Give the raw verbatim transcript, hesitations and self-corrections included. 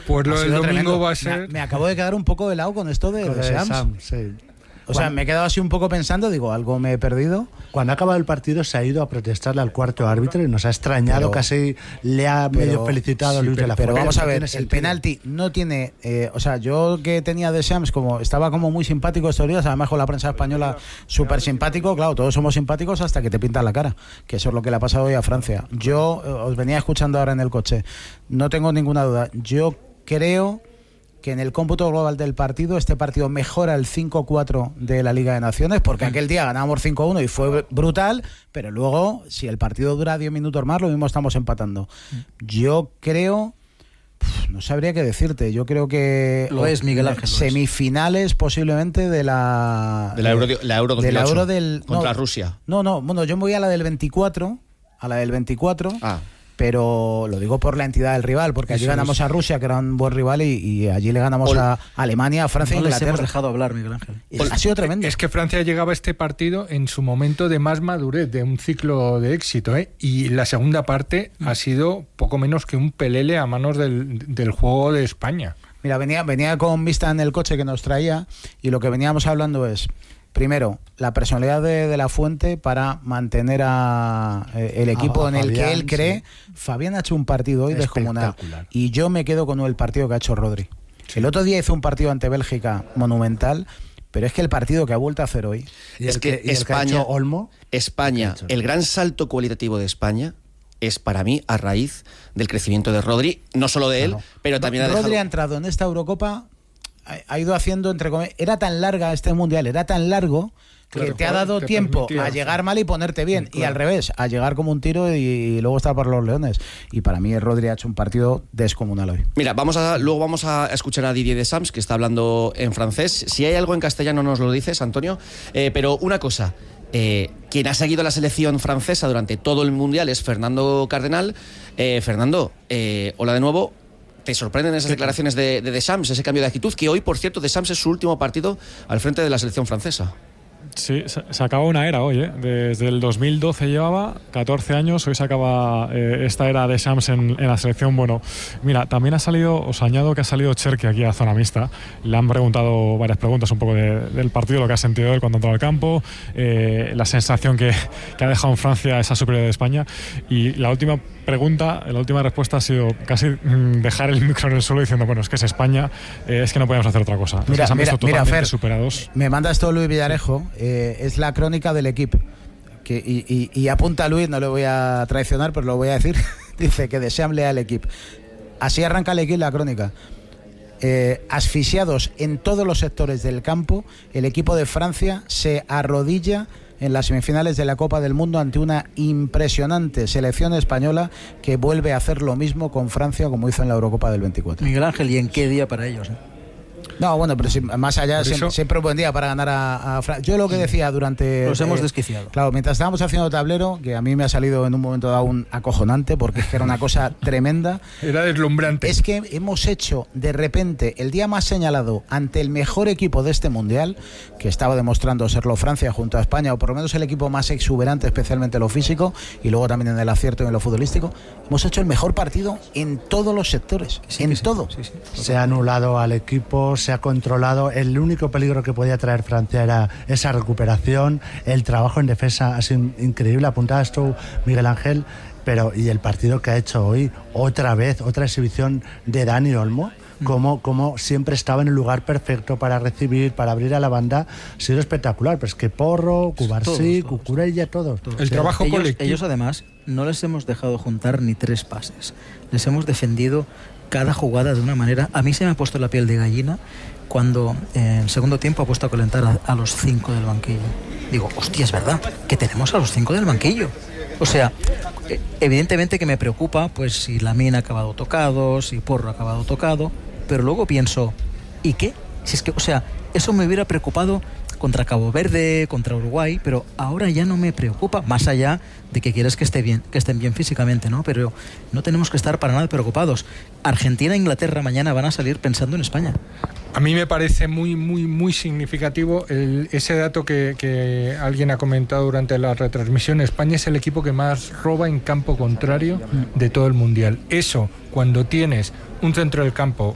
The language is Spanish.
Pues lo del domingo tremendo. va a ser... Me, me acabo de quedar un poco helado con esto de, de Shams. Sam, sí. O sea, me he quedado así un poco pensando, digo, algo me he perdido. Cuando ha acabado el partido se ha ido a protestarle al cuarto árbitro y nos ha extrañado, pero, casi le ha pero, medio felicitado sí, a Luis pero, de la Fuente. Pero vamos a ver, el penalti no tiene... Eh, o sea, yo que tenía de Shams, como estaba como muy simpático estos días, además con la prensa española súper simpático, claro, todos somos simpáticos hasta que te pintan la cara, que eso es lo que le ha pasado hoy a Francia. Yo eh, os venía escuchando ahora en el coche, no tengo ninguna duda, yo creo... que en el cómputo global del partido, este partido mejora el cinco cuatro de la Liga de Naciones, porque aquel día ganábamos cinco uno y fue brutal, pero luego, si el partido dura diez minutos más, lo mismo estamos empatando. Yo creo... No sabría qué decirte, yo creo que... Lo es, Miguel Ángel. Semifinales posiblemente de la... De la Euro, la Euro dos mil ocho, de la Euro del, contra no, Rusia. No, no, bueno, yo me voy a la del veinticuatro, a la del veinticuatro... Ah. Pero lo digo por la entidad del rival, porque allí Eso ganamos es. a Rusia, que era un buen rival, y, y allí le ganamos Ol. a Alemania, a Francia e no Inglaterra. Les hemos dejado hablar, Miguel Ángel. Ol. Ha sido tremendo. Es que Francia llegaba a este partido en su momento de más madurez, de un ciclo de éxito, ¿eh? Y la segunda parte mm. ha sido poco menos que un pelele a manos del, del juego de España. Mira, venía, venía con vista en el coche que nos traía, y lo que veníamos hablando es... Primero, la personalidad de, de la Fuente para mantener a, eh, el equipo ah, en el Fabián, que él cree. Sí. Fabián ha hecho un partido hoy descomunal. Y yo me quedo con el partido que ha hecho Rodri. Sí. El otro día hizo un partido ante Bélgica monumental, pero es que el partido que ha vuelto a hacer hoy... Y es que, que España, que Olmo, España, el gran salto cualitativo de España es para mí a raíz del crecimiento de Rodri, no solo de él, no, no. pero también Rodri ha dejado... ha entrado en esta Eurocopa... ha ido haciendo, entre comillas, era tan larga este mundial, era tan largo que claro, te ha dado te tiempo a llegar mal y ponerte bien, sí, claro. y al revés, a llegar como un tiro y, y luego estar por los leones. Y para mí el Rodri ha hecho un partido descomunal hoy. Mira, vamos a, luego vamos a escuchar a Didier Deschamps, que está hablando en francés. Si hay algo en castellano nos lo dices, Antonio, eh, pero una cosa... Eh, quien ha seguido la selección francesa durante todo el mundial es Fernando Cardenal. eh, Fernando, eh, hola de nuevo. ¿Te sorprenden esas declaraciones de, de Deschamps, ese cambio de actitud? Que hoy, por cierto, Deschamps es su último partido al frente de la selección francesa. Sí, se, se acaba una era hoy, ¿eh? Desde el dos mil doce llevaba catorce años, hoy se acaba eh, esta era de Deschamps en, en la selección. Bueno, mira, también ha salido, os añado que ha salido Cherki aquí a zona mixta. Le han preguntado varias preguntas un poco de, del partido, lo que ha sentido él cuando ha entrado al campo, eh, la sensación que, que ha dejado en Francia esa superioridad de España. Y la última pregunta, la última respuesta ha sido casi mmm, dejar el micro en el suelo diciendo, bueno, es que es España, eh, es que no podemos hacer otra cosa. Mira, se han mira, visto mira, totalmente Fer, superados. Me manda esto Luis Villarejo. Eh, es la crónica del equipo que, y, y, y apunta Luis, no le voy a traicionar, pero lo voy a decir. Dice que Deschamps lea al equipo. Así arranca el equipo la crónica. Eh, asfixiados en todos los sectores del campo, el equipo de Francia se arrodilla en las semifinales de la Copa del Mundo ante una impresionante selección española que vuelve a hacer lo mismo con Francia como hizo en la Eurocopa del veinticuatro. Miguel Ángel, ¿y en qué día para ellos? ¿eh? No, bueno, pero si, más allá, siempre, siempre un buen día para ganar a, a Francia. Yo lo que decía durante... Los eh, hemos desquiciado. Claro, mientras estábamos haciendo tablero, que a mí me ha salido en un momento dado un acojonante, porque es que era una cosa tremenda. Era deslumbrante. Es que hemos hecho, de repente, el día más señalado ante el mejor equipo de este Mundial, que estaba demostrando serlo Francia junto a España, o por lo menos el equipo más exuberante, especialmente en lo físico, y luego también en el acierto y en lo futbolístico, hemos hecho el mejor partido en todos los sectores, sí, en sí, todo. Sí, sí. Se ha anulado al equipo, se ha controlado. El único peligro que podía traer Francia era esa recuperación. El trabajo en defensa ha sido increíble. Apuntabas tú, Miguel Ángel, pero y el partido que ha hecho hoy, otra vez, otra exhibición de Dani Olmo, como, como siempre estaba en el lugar perfecto para recibir, para abrir a la banda. Ha sido espectacular. Pero es que Porro, Cubarsí, Cucurella, todos. todos. El trabajo ellos, colectivo. Ellos además no les hemos dejado juntar ni tres pases. Les hemos defendido cada jugada de una manera. A mí se me ha puesto la piel de gallina cuando eh, en segundo tiempo ha puesto a calentar a, a los cinco del banquillo. Digo, hostia, es verdad, que tenemos a los cinco del banquillo. O sea, eh, evidentemente que me preocupa pues si Lamine ha acabado tocado, si Porro ha acabado tocado, pero luego pienso, ¿y qué? Si es que, o sea, eso me hubiera preocupado contra Cabo Verde, contra Uruguay, pero ahora ya no me preocupa, más allá de que quieres que esté bien, que estén bien físicamente, ¿no? Pero no tenemos que estar para nada preocupados. Argentina e Inglaterra mañana van a salir pensando en España. A mí me parece muy, muy, muy significativo el, ese dato que, que alguien ha comentado durante la retransmisión. España es el equipo que más roba en campo contrario de todo el Mundial. Eso, cuando tienes un centro del campo